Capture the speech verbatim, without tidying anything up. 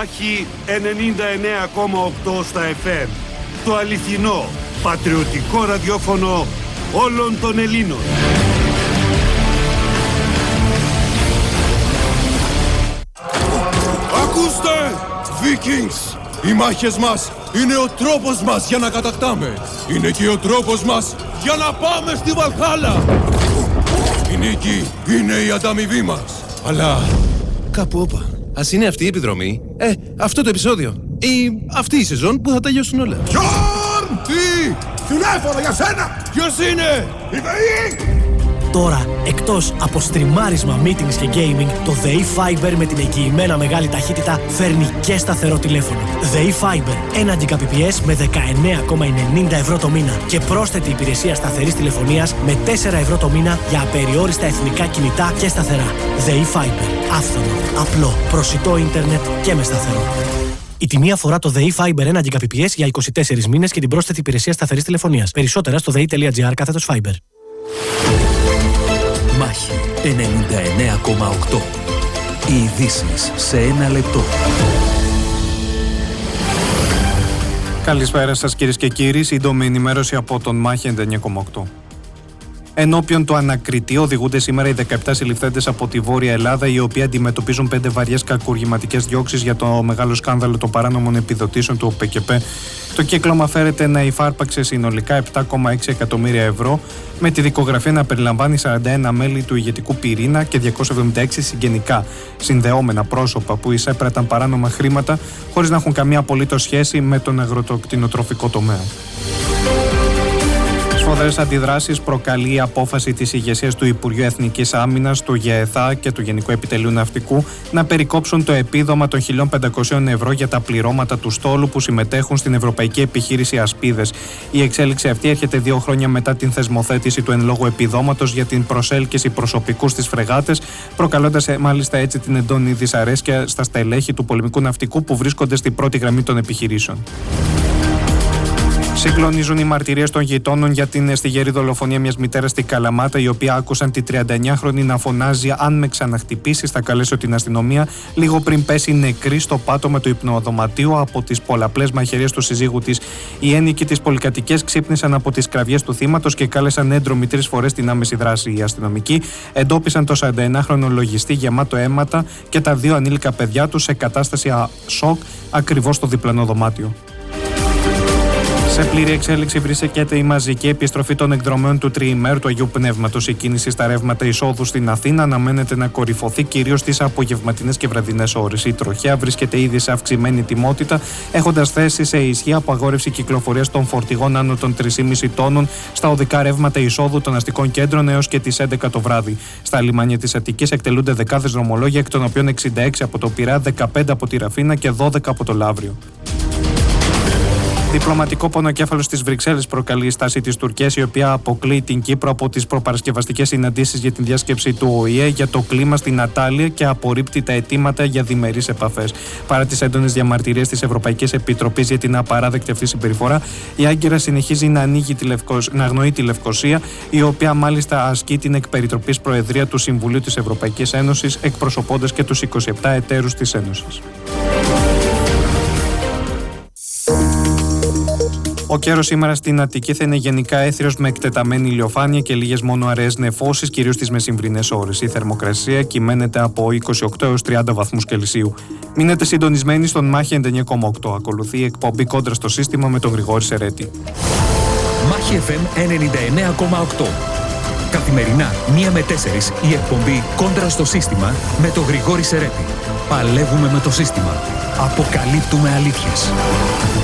Μάχη ενενήντα εννέα κόμμα οκτώ στα εφ εμ. Το αληθινό, πατριωτικό ραδιόφωνο όλων των Ελλήνων. Ακούστε! Vikings! Οι μάχες μας είναι ο τρόπος μας για να κατακτάμε. Είναι και ο τρόπος μας για να πάμε στη Βαλχάλα. Η νίκη είναι η ανταμοιβή μας. Αλλά κάπου όπα. Ας είναι αυτή η επιδρομή, ε, αυτό το επεισόδιο ή αυτή η σεζόν που θα τελειώσουν όλα. Γιόρν! Τι! Τηλέφωνο για σένα! Ποιος είναι? Η ΔΕΗ! Τώρα, εκτός από στριμάρισμα, meetings και gaming, το ΔΕΗ Fiber με την εγγυημένα μεγάλη ταχύτητα φέρνει και σταθερό τηλέφωνο. ΔΕΗ Fiber, ένα Gbps με δεκαεννέα κόμμα ενενήντα ευρώ το μήνα και πρόσθετη υπηρεσία σταθερής τηλεφωνίας με τέσσερα ευρώ το μήνα για απεριόριστα εθνικά κινητά και σταθερά. ΔΕΗ Fiber, άφθονο, απλό, προσιτό ίντερνετ και με σταθερό. Η τιμή αφορά το ΔΕΗ Fiber ένα Gbps για είκοσι τέσσερις μήνες και την πρόσθετη υπηρεσία σταθερής τηλεφωνίας. Περισσότερα στο δei.gr κάθετος Fiber. Μάχη ενενήντα εννέα κόμμα οκτώ. Οι ειδήσεις σε ένα λεπτό. Καλησπέρα σας κυρίες και κύριοι. Σύντομη ενημέρωση από τον Μάχη ενενήντα εννέα κόμμα οκτώ. Ενώπιον του ανακριτή οδηγούνται σήμερα οι δεκαεπτά συλληφθέντες από τη Βόρεια Ελλάδα, οι οποίοι αντιμετωπίζουν πέντε βαριές κακουργηματικές διώξεις για το μεγάλο σκάνδαλο των παράνομων επιδοτήσεων του ΟΠΕΚΕΠΕ. Το κύκλωμα φέρεται να υφάρπαξε συνολικά επτά κόμμα έξι εκατομμύρια ευρώ, με τη δικογραφία να περιλαμβάνει σαράντα ένα μέλη του ηγετικού πυρήνα και διακόσια εβδομήντα έξι συγγενικά συνδεόμενα πρόσωπα που εισέπραταν παράνομα χρήματα χωρίς να έχουν καμία απολύτως σχέση με τον αγροτοκτηνοτροφικό τομέα. Σφοδρές αντιδράσεις προκαλεί η απόφαση της ηγεσίας του Υπουργείου Εθνικής Άμυνας, του ΓΕΘΑ και του Γενικού Επιτελείου Ναυτικού να περικόψουν το επίδομα των χίλια πεντακόσια ευρώ για τα πληρώματα του στόλου που συμμετέχουν στην Ευρωπαϊκή Επιχείρηση Ασπίδες. Η εξέλιξη αυτή έρχεται δύο χρόνια μετά την θεσμοθέτηση του εν λόγω επιδόματος για την προσέλκυση προσωπικού στις φρεγάτες, προκαλώντας μάλιστα έτσι την εντόνη δυσαρέσκεια στα στελέχη του πολεμικού ναυτικού που βρίσκονται στην πρώτη γραμμή των επιχειρήσεων. Συγκλονίζουν οι μαρτυρίες των γειτόνων για την στιγερή δολοφονία μιας μητέρας στη Καλαμάτα, οι οποίοι άκουσαν τη τριανταεννιάχρονη να φωνάζει «Αν με ξαναχτυπήσεις θα καλέσω την αστυνομία», λίγο πριν πέσει νεκρή στο πάτωμα του υπνοδωματίου από τις πολλαπλές μαχαιρίες του συζύγου της. Οι ένοικοι της πολυκατοικίας ξύπνησαν από τις κραυγές του θύματος και κάλεσαν έντρομη τρεις φορές την άμεση δράση. Οι αστυνομικοί εντόπισαν το σαρανταεννιάχρονο λογιστή γεμάτο αίματα και τα δύο ανήλικα παιδιά του σε κατάσταση σοκ ακριβώς στο διπλανό δωμάτιο. Σε πλήρη εξέλιξη βρίσκεται η μαζική επιστροφή των εκδρομέων του τριημέρου του Αγίου Πνεύματος. Η κίνηση στα ρεύματα εισόδου στην Αθήνα αναμένεται να κορυφωθεί κυρίως στις απογευματινές και βραδινές ώρες. Η τροχέα βρίσκεται ήδη σε αυξημένη τιμότητα, έχοντας θέσει σε ισχύ απαγόρευση κυκλοφορίας των φορτηγών άνω των τρία κόμμα πέντε τόνων στα οδικά ρεύματα εισόδου των αστικών κέντρων έως και τις έντεκα το βράδυ. Στα λιμάνια της Αττικής εκτελούνται δεκάδες δρομολόγια, εκ των οποίων εξήντα έξι από το Πειραιά, δεκαπέντε από τη Ραφίνα και δώδεκα από το Λαύριο. Διπλωματικό πονοκέφαλο στις Βρυξέλλες προκαλεί η στάση της Τουρκίας, η οποία αποκλείει την Κύπρο από τις προπαρασκευαστικές συναντήσεις για την διάσκεψη του Ο Η Ε για το κλίμα στην Ατάλεια και απορρίπτει τα αιτήματα για διμερείς επαφές. Παρά τις έντονες διαμαρτυρίες της Ευρωπαϊκής Επιτροπής για την απαράδεκτη αυτή συμπεριφορά, η Άγκυρα συνεχίζει να, ανοίγει τη Λευκοσ... να αγνοεί τη Λευκοσία, η οποία μάλιστα ασκεί την εκπεριτροπής προεδρία του Συμβουλίου της Ευρωπαϊκής Ένωσης, εκπροσωπώντας και τους είκοσι επτά εταίρους της Ένωσης. Ο καιρός σήμερα στην Αττική θα είναι γενικά έθριος με εκτεταμένη ηλιοφάνεια και λίγες μόνο αραιές νεφώσεις, κυρίως στις μεσημβρινές ώρες. Η θερμοκρασία κυμαίνεται από είκοσι οκτώ έως τριάντα βαθμούς Κελσίου. Μείνετε συντονισμένοι στον Μάχη ενενήντα εννέα κόμμα οκτώ. Ακολουθεί η εκπομπή Κόντρα στο Σύστημα με τον Γρηγόρη Σερέτη. Μάχη εφ εμ ενενήντα εννέα κόμμα οκτώ. Καθημερινά, μία με τέσσερις, η εκπομπή Κόντρα στο Σύστημα με τον Γρηγόρη Σερέτη. Παλεύουμε με το σύστημα. Αποκαλύπτουμε αλήθειες.